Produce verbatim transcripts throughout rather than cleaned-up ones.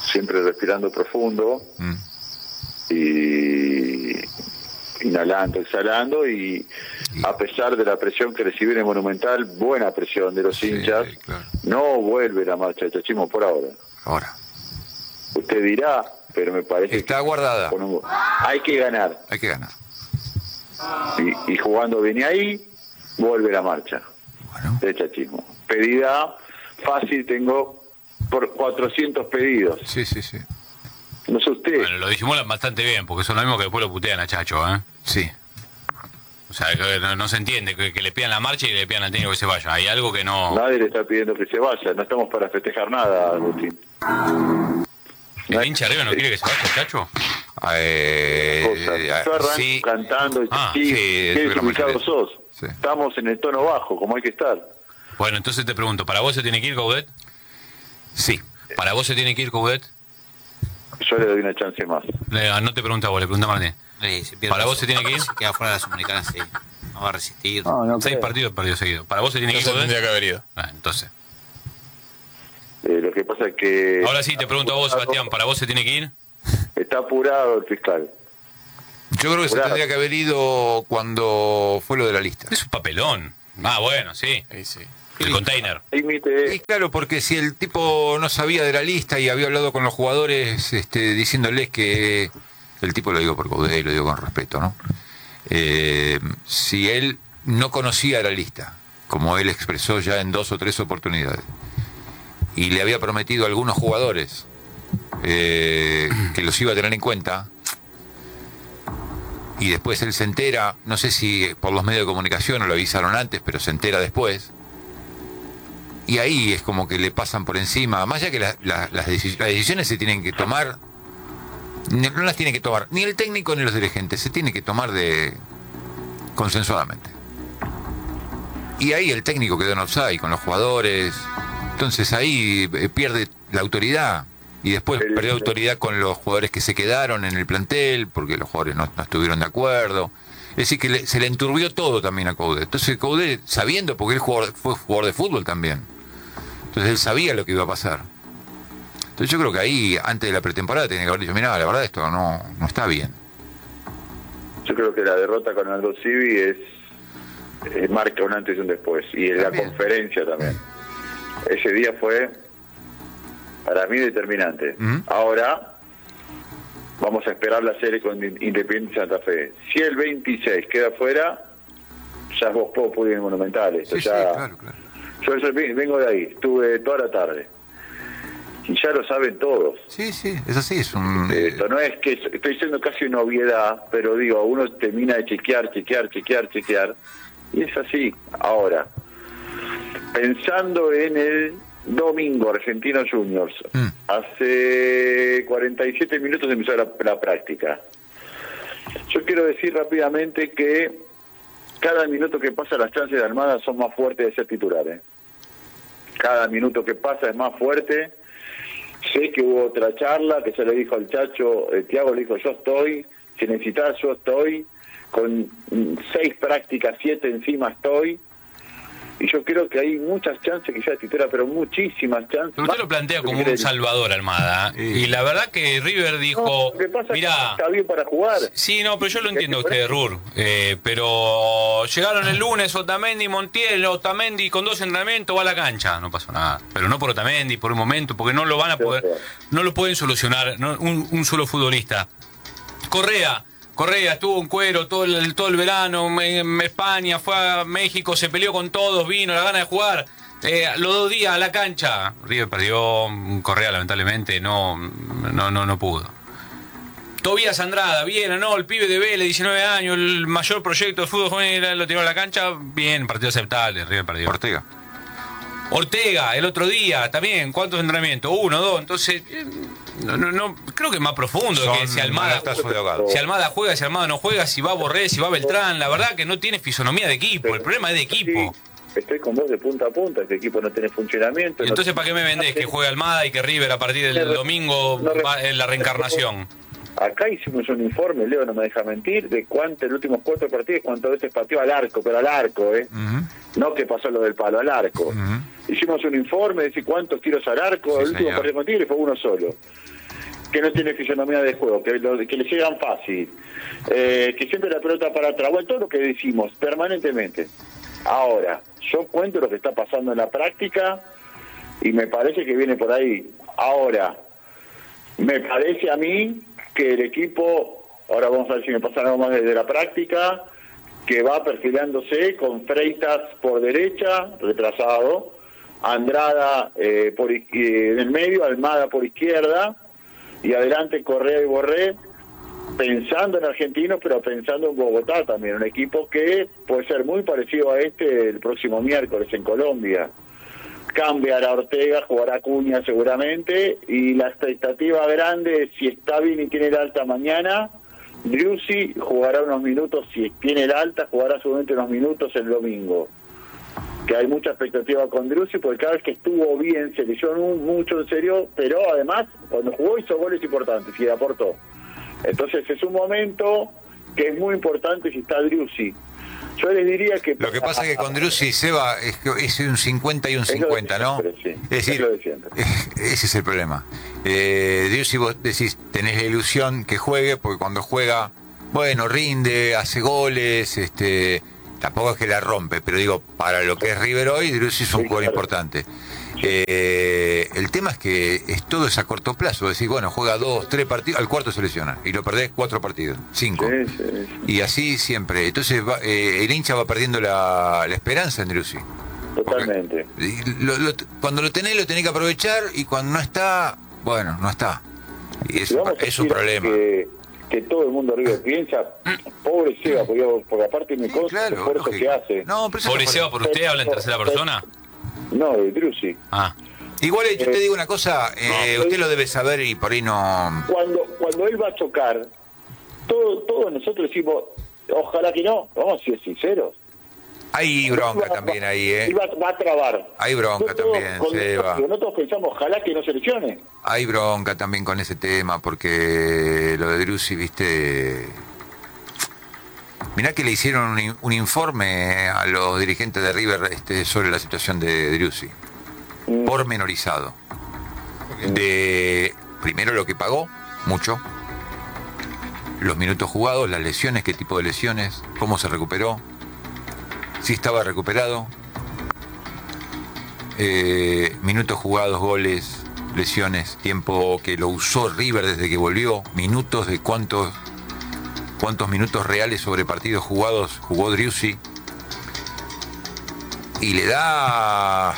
siempre respirando profundo, mm. y inhalando, exhalando, y sí. a pesar de la presión que recibí en el Monumental, buena presión de los sí, hinchas, claro. no vuelve la marcha de Chachismo por ahora. Ahora. Usted dirá, pero me parece está que guardada. Un, hay que ganar. Hay que ganar. Y, y jugando bien ahí, vuelve la marcha bueno. de Chachismo. Pedida fácil, tengo por cuatrocientos pedidos. Sí, sí, sí. No sé usted. Bueno, lo disimulan bastante bien, porque son lo mismo que después lo putean a Chacho, ¿eh? Sí. O sea, que no, no se entiende, que, que le pidan la marcha y le pidan al técnico que se vaya. Hay algo que no... Nadie le está pidiendo que se vaya, no estamos para festejar nada, Agustín. ¿El hincha arriba no quiere que se vaya, Chacho? Eh, Yo arranco sí. cantando, ah, sí, sí, qué desubicado sos. Sí. Estamos en el tono bajo, como hay que estar. Bueno, entonces te pregunto, ¿para vos se tiene que ir Coudet? Sí. ¿Para vos se tiene que ir Coudet? Yo le doy una chance más. Le, no te pregunta a vos, le pregunta a Martín. Sí, ¿Para vos se tiene que ir? Se queda fuera de la Sudamericana, sí. No va a resistir. No, no Seis creo. partidos perdió seguido. ¿Para vos se tiene que ir Coudet? Coudet? Tendría que haber ido. Ah, entonces. Eh, lo que pasa es que... Ahora sí, te pregunto a vos, Sebastián, ¿para vos se tiene que ir? Está apurado el fiscal. Yo creo que se tendría que haber ido cuando fue lo de la lista. Es un papelón. Ah, bueno, sí. Sí, sí. El y, container. Y claro, porque si el tipo no sabía de la lista y había hablado con los jugadores este, diciéndoles que... El tipo, lo digo por Coudet y lo digo con respeto, ¿no? Eh, si él no conocía la lista, como él expresó ya en dos o tres oportunidades, y le había prometido a algunos jugadores eh, que los iba a tener en cuenta, y después él se entera, no sé si por los medios de comunicación o lo avisaron antes, pero se entera después, y ahí es como que le pasan por encima, más allá que la, la, las, decis las decisiones se tienen que tomar, no las tiene que tomar ni el técnico ni los dirigentes, se tiene que tomar de consensuadamente. Y ahí el técnico quedó en offside con los jugadores, entonces ahí pierde la autoridad. Y después el, perdió autoridad con los jugadores que se quedaron en el plantel, porque los jugadores no, no estuvieron de acuerdo. Es decir, que le, se le enturbió todo también a Coudet. Entonces Coudet, sabiendo, porque él jugador, fue jugador de fútbol también, entonces él sabía lo que iba a pasar. Entonces yo creo que ahí, antes de la pretemporada, tenía que haber dicho, mirá, la verdad esto no, no está bien. Yo creo que la derrota con Aldo Civi es, es marca un antes y un después. Y en la conferencia también. Ese día fue... para mí determinante. ¿Mm? Ahora vamos a esperar la serie con Independiente Santa Fe. Si el veintiséis queda fuera, ya es vos puede ir Monumental. Esto sí, ya... sí, claro, claro. Yo eso, vengo de ahí, estuve toda la tarde. Y ya lo saben todos. Sí, sí, es así. Es un... Esto no es que estoy diciendo casi una obviedad, pero digo, uno termina de chequear, chequear, chequear, chequear. Y es así. Ahora, pensando en el domingo, Argentinos Juniors. Mm. Hace cuarenta y siete minutos empezó la, la práctica. Yo quiero decir rápidamente que cada minuto que pasa las chances de Almada son más fuertes de ser titulares. Cada minuto que pasa es más fuerte. Sé que hubo otra charla que se le dijo al Chacho, eh, Thiago le dijo, yo estoy, si necesitas yo estoy, con seis prácticas, siete encima estoy. Y yo creo que hay muchas chances que sea titular, pero muchísimas chances. Usted lo plantea como un salvador, Almada. Sí. Y la verdad que River dijo, no, mirá, está bien para jugar. Sí, no, pero yo lo entiendo a usted, Rur. Eh, pero llegaron el lunes Otamendi, Montiel, Otamendi con dos entrenamientos va a la cancha. No pasó nada. Pero no por Otamendi, por un momento, porque no lo van a poder, no lo pueden solucionar no, un, un solo futbolista. Correa. Correa estuvo en cuero todo el, todo el verano en España, fue a México, se peleó con todos, vino, la gana de jugar. Eh, los dos días a la cancha. River perdió, Correa lamentablemente no, no, no, no pudo. Tobías Andrada, bien, no, el pibe de Vélez, diecinueve años, el mayor proyecto de fútbol juvenil, lo tiró a la cancha, bien, partido aceptable, River perdió. Ortega. Ortega, el otro día, también, ¿cuántos entrenamientos? Uno, dos, entonces, no, no, no creo que es más profundo. Son que si Almada, si Almada juega, si Almada no juega, si va Borré, si va Beltrán, la verdad que no tiene fisonomía de equipo, el problema es de equipo. Sí, estoy con vos de punta a punta, este equipo no tiene funcionamiento. Entonces, no... ¿para qué me vendés que juegue Almada y que River a partir del domingo no, va en la reencarnación? Acá hicimos un informe, Leo no me deja mentir, de cuánto en los últimos cuatro partidos, cuántas veces pateó al arco, pero al arco, ¿eh? Uh-huh. No que pasó lo del palo, al arco. Uh-huh. Hicimos un informe de decir cuántos tiros al arco, sí, el último señor. partido con Tigre fue uno solo. que no tiene fisonomía de juego, que, lo, que le llegan fácil, eh, que siempre la pelota para atrás, bueno, todo lo que decimos permanentemente. Ahora, yo cuento lo que está pasando en la práctica y me parece que viene por ahí. Ahora, me parece a mí que el equipo, ahora vamos a ver si me pasa algo más desde la práctica, que va perfilándose con Freitas por derecha, retrasado, Andrada eh, por, eh, en el medio, Almada por izquierda, y adelante Correa y Borré, pensando en Argentinos, pero pensando en Bogotá también, un equipo que puede ser muy parecido a este el próximo miércoles en Colombia. Cambiará Ortega, jugará Cuña seguramente, y la expectativa grande es si está bien y tiene el alta mañana, Driussi jugará unos minutos, si tiene el alta, jugará seguramente unos minutos el domingo. Que hay mucha expectativa con Driussi, porque cada vez que estuvo bien se leyó mucho en serio, pero además cuando jugó hizo goles importantes y aportó. Entonces es un momento que es muy importante si está Driussi. Yo les diría que... Lo que pasa es que con Driussi y Seba es, es un cincuenta y un cincuenta, ¿no? Siempre, sí. Es decir, es ese es el problema. Eh, Driussi, vos decís, tenés la ilusión que juegue, porque cuando juega, bueno, rinde, hace goles, este... Tampoco es que la rompe, pero digo, para lo que es River hoy, Driussi es un sí, jugador claro. importante. Eh, el tema es que es todo es a corto plazo. Decís, bueno, juega dos, tres partidos, al cuarto se lesiona y lo perdés cuatro partidos, cinco. Sí, sí, sí. Y así siempre. Entonces va, eh, el hincha va perdiendo la, la esperanza en Driussi. Totalmente. Porque lo, lo, cuando lo tenés, lo tenés que aprovechar, y cuando no está, bueno, no está. Y es, es un problema. Que, que todo el mundo arriba piensa, pobre Seba, porque, porque aparte me Sí, consta claro, el esfuerzo lógico. que hace. No, pero eso Pobre no- Seba, ¿por usted habla en tercera persona? No, de Driussi. Ah. Igual yo te digo una cosa, eh, No. usted lo debe saber y por ahí no... Cuando cuando él va a chocar, todo, todos nosotros decimos, ojalá que no, vamos a ser sinceros. Hay bronca Va- también va- ahí, y ¿eh? va, va a trabar. Hay bronca No todos- también, con- Seba. digo, no todos pensamos, ojalá que no se lesione. Hay bronca también con ese tema, porque lo de Driussi, viste... Mirá que le hicieron un, in- un informe a los dirigentes de River este, sobre la situación de Driussi, Mm. pormenorizado. De primero lo que pagó, mucho, los minutos jugados, las lesiones, qué tipo de lesiones, cómo se recuperó, si estaba recuperado, eh, minutos jugados, goles, lesiones, tiempo que lo usó River desde que volvió, minutos de cuántos cuántos minutos reales sobre partidos jugados jugó Driussi, y le da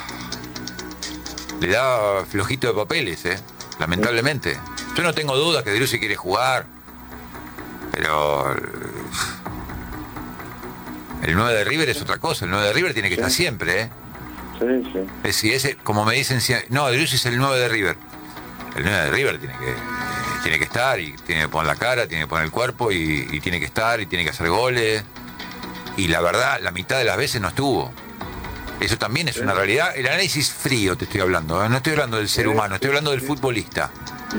le da flojito de papeles, eh, lamentablemente. Yo no tengo dudas que Driussi quiere jugar, pero el nueve de River es otra cosa. El nueve de River tiene que estar siempre, eh. Sí, sí. Es, si ese, como me dicen, si- no, Driussi es el nueve de River. El nueve de River tiene que tiene que estar, y tiene que poner la cara, tiene que poner el cuerpo, y, y tiene que estar, y tiene que hacer goles. Y la verdad, la mitad de las veces no estuvo. Eso también es una realidad. El análisis frío te estoy hablando, ¿eh? No estoy hablando del ser humano, estoy hablando del futbolista.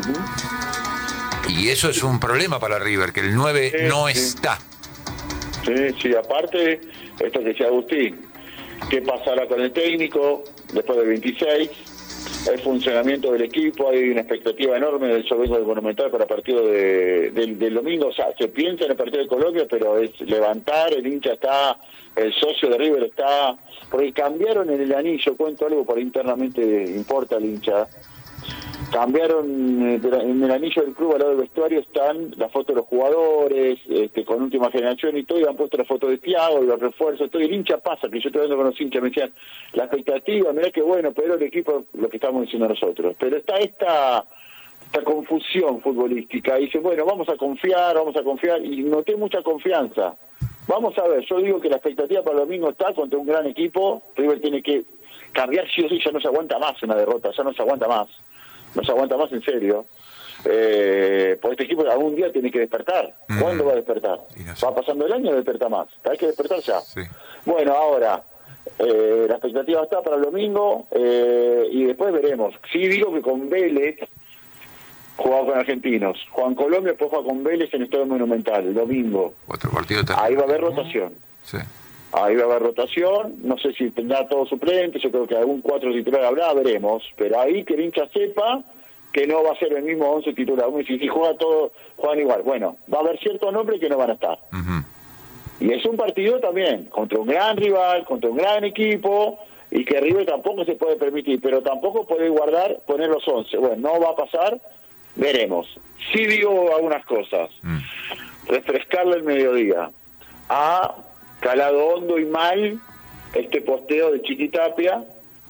Y eso es un problema para River, que el nueve Sí, no sí. está. Sí, sí, aparte, esto que decía Agustín, ¿qué pasará con el técnico después del veintiséis? El funcionamiento del equipo, hay una expectativa enorme del Sobeco del Monumental para el partido de, del, del domingo. O sea, se piensa en el partido de Colombia, pero es levantar, el hincha está, el socio de River está, porque cambiaron en el anillo, cuento algo por internamente importa al hincha. Cambiaron eh, en el anillo del club, al lado del vestuario están las fotos de los jugadores, este, con última generación y todo, y han puesto la foto de Thiago y los refuerzos, todo, y el hincha pasa, que yo estoy hablando con los hinchas, me decían, la expectativa, mirá que bueno, pero el equipo, lo que estamos diciendo nosotros, pero está esta esta confusión futbolística, y dice, bueno, vamos a confiar, vamos a confiar, y noté mucha confianza. Vamos a ver, yo digo que la expectativa para el domingo está contra un gran equipo, River tiene que cambiar sí o sí, ya no se aguanta más una derrota, ya no se aguanta más. No se aguanta más en serio. Eh, porque este equipo algún día tiene que despertar. Mm. ¿Cuándo va a despertar? No sé. Va pasando el año y desperta más. Hay que despertar ya. Sí. Bueno, ahora, eh, la expectativa está para el domingo eh, y después veremos. Sí digo que con Vélez jugaba con Argentinos. Juan Colombia después juega con Vélez en el Estadio Monumental, el domingo. Otro partido Ahí va a haber rotación. Sí. Ahí va a haber rotación, no sé si tendrá todos suplentes, yo creo que algún cuatro titular habrá, veremos, pero ahí que el hincha sepa que no va a ser el mismo once titular. Uno dice, si juega todo, juegan igual. Bueno, va a haber ciertos nombres que no van a estar. Uh-huh. Y es un partido también, contra un gran rival, contra un gran equipo, y que River tampoco se puede permitir, pero tampoco puede guardar, poner los once. Bueno, no va a pasar, veremos. Sí digo algunas cosas. Mm. Refrescarle el mediodía. Ha calado hondo y mal este posteo de Chiquitapia,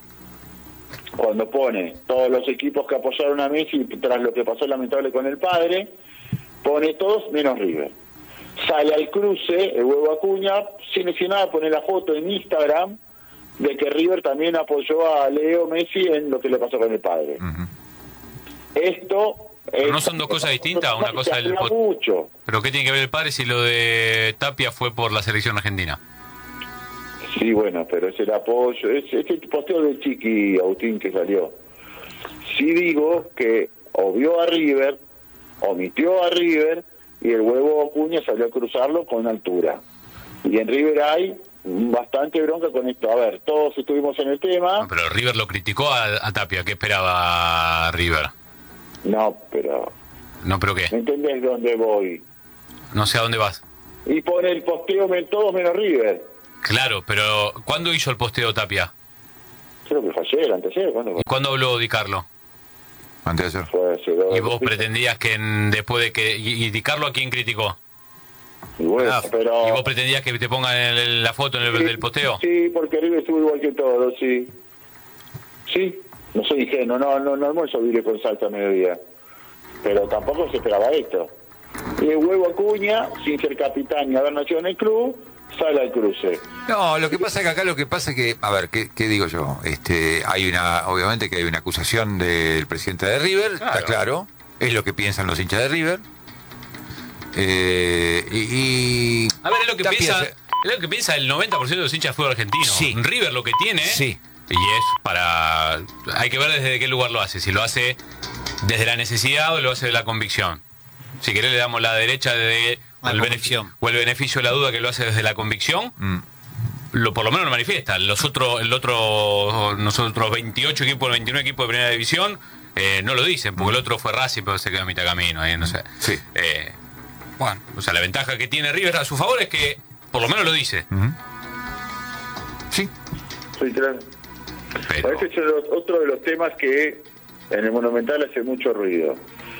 cuando pone todos los equipos que apoyaron a Messi tras lo que pasó lamentable con el padre, pone todos menos River. Sale al cruce, el huevo Acuña, sin decir nada, pone la foto en Instagram de que River también apoyó a Leo Messi en lo que le pasó con el padre. Uh-huh. Esto... ¿Pero no son dos cosas distintas? Una cosa del mucho. ¿Pero qué tiene que ver el padre si lo de Tapia fue por la selección argentina? Sí, bueno, pero es el apoyo, es, es el posteo del Chiqui Agustín que salió. Sí digo que obvió a River, omitió a River, y el huevo Acuña salió a cruzarlo con altura. Y en River hay bastante bronca con esto. A ver, todos estuvimos en el tema. No, pero River lo criticó a, a Tapia. ¿Qué esperaba River? No, pero... ¿No, pero qué? ¿Me entendés dónde voy? No sé a dónde vas. Y pone el posteo todos menos River. Claro, pero ¿cuándo hizo el posteo Tapia? Creo que fue ayer, antes de ayer. ¿Cuándo fue? ¿Y cuándo habló Di Carlo? Antes de ayer. Fue hace dos, ¿Y vos sí. pretendías que en, después de que... ¿Y, y Di Carlo a quién criticó? Y, bueno, Ah, pero... ¿Y vos pretendías que te pongan el, el, la foto en el sí, del posteo? Sí, porque River estuvo igual que todo, sí. Sí, no soy ingenuo, no, no, no almuerzo vire con salsa a mediodía. Pero tampoco se esperaba esto. Y el huevo Acuña, sin ser capitán ni haber nacido en el club, sale al cruce. No, lo que pasa es que acá lo que pasa es que, a ver, ¿qué, qué digo yo? Este, hay una, obviamente que hay una acusación del presidente de River, claro. Está claro, es lo que piensan los hinchas de River. Eh, y, y a ver, es lo que piensa, es lo que piensa el noventa por ciento de los hinchas de fútbol argentino. Sí. River lo que tiene, sí. Y es para, hay que ver desde qué lugar lo hace, si lo hace desde la necesidad o lo hace de la convicción. Si querés le damos la derecha de la el beneficio, o el beneficio de la duda que lo hace desde la convicción. Mm. Lo, por lo menos lo manifiesta. Los otros, el otro, nosotros veintiocho equipos, veintinueve equipos de primera división, eh, no lo dicen, porque el otro fue Racing, pero se quedó a mitad camino, eh, no sé. Sí. Eh, bueno, o sea, la ventaja que tiene River a su favor es que por lo menos lo dice. Uh-huh. Sí. Sí, claro. Pero... Este es otro de los temas que en el Monumental hace mucho ruido.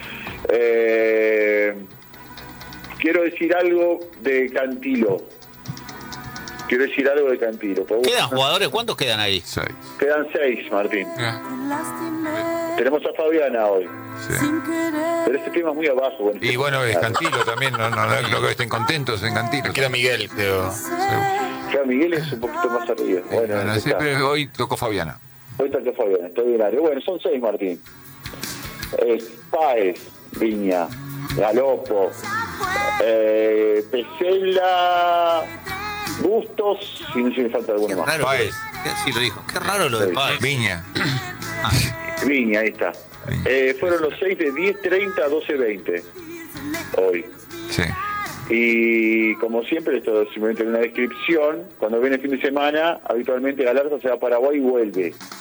Eh, quiero decir algo de Cantilo. Quiero decir algo de Cantilo. ¿Quedan jugadores? ¿Cuántos quedan ahí? Seis. Quedan seis, Martín. Yeah. Tenemos a Fabiana hoy. Sí. Pero este tema es muy abajo. Bueno, y bueno, es Cantilo también. No, no, no, no que estén contentos en Cantilo. Queda Miguel, pero... Ya Miguel es un poquito más arriba. Bueno, bueno sí, pero hoy tocó Fabiana. Hoy tocó Fabiana, extraordinario. Bueno, son seis, Martín. Es Páez, Viña, Galopo, eh, Pesela, Bustos, si no se me falta alguno más. Páez. Sí, lo dijo. Qué raro lo de Páez. Viña. Ah. Viña, ahí está. Eh, fueron los seis de diez treinta a doce veinte. Hoy. Sí. Y como siempre, esto es simplemente una descripción. Cuando viene el fin de semana, habitualmente Galarza se va a Paraguay y vuelve.